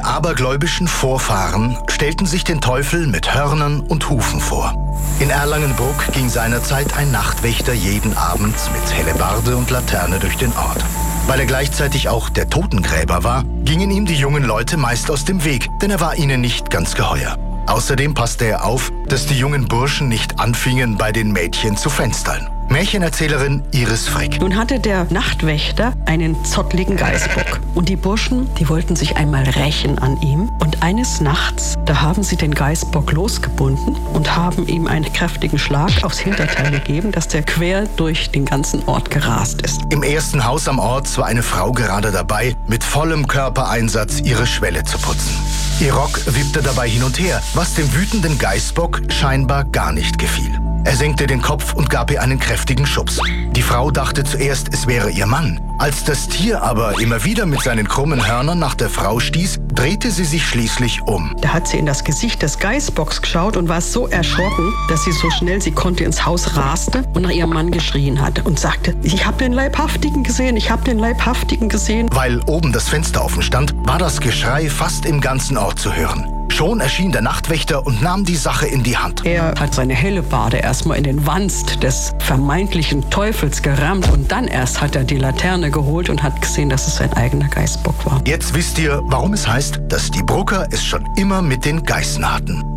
abergläubischen Vorfahren stellten sich den Teufel mit Hörnern und Hufen vor. In Erlangenbruck ging seinerzeit ein Nachtwächter jeden Abend mit Hellebarde und Laterne durch den Ort. Weil er gleichzeitig auch der Totengräber war, gingen ihm die jungen Leute meist aus dem Weg, denn er war ihnen nicht ganz geheuer. Außerdem passte er auf, dass die jungen Burschen nicht anfingen, bei den Mädchen zu fenstern. Märchenerzählerin Iris Frick. Nun hatte der Nachtwächter einen zottligen Geißbock. Und die Burschen, die wollten sich einmal rächen an ihm. Und eines Nachts, da haben sie den Geißbock losgebunden und haben ihm einen kräftigen Schlag aufs Hinterteil gegeben, dass der quer durch den ganzen Ort gerast ist. Im ersten Haus am Ort war eine Frau gerade dabei, mit vollem Körpereinsatz ihre Schwelle zu putzen. Ihr Rock wippte dabei hin und her, was dem wütenden Geißbock scheinbar gar nicht gefiel. Er senkte den Kopf und gab ihr einen kräftigen Schubs. Die Frau dachte zuerst, es wäre ihr Mann. Als das Tier aber immer wieder mit seinen krummen Hörnern nach der Frau stieß, drehte sie sich schließlich um. Da hat sie in das Gesicht des Geißbocks geschaut und war so erschrocken, dass sie so schnell sie konnte ins Haus raste und nach ihrem Mann geschrien hat und sagte, ich habe den Leibhaftigen gesehen, ich habe den Leibhaftigen gesehen. Weil oben das Fenster offen stand, war das Geschrei fast im ganzen Ort zu hören. Schon erschien der Nachtwächter und nahm die Sache in die Hand. Er hat seine Hellebarde erstmal in den Wanst des vermeintlichen Teufels gerammt und dann erst hat er die Laterne geholt und hat gesehen, dass es sein eigener Geißbock war. Jetzt wisst ihr, warum es heißt, dass die Brucker es schon immer mit den Geißen hatten.